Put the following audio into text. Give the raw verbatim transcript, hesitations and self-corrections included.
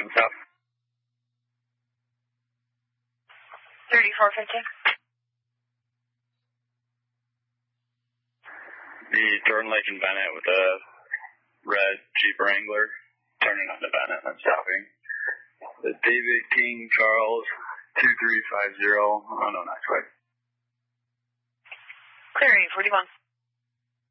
on south. thirty-four fifty. The Jordan Lake and Bennett with a red Jeep Wrangler turning onto Bennett and stopping. The David King Charles two three five zero on oh nine five. Clear eight forty-one.